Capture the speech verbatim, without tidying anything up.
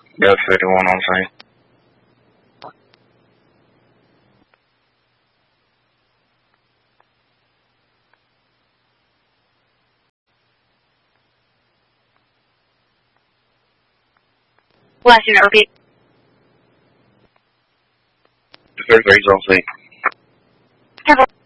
Yeah, thirty-one on site. Last unit, repeat. thirty-three is on site. Careful.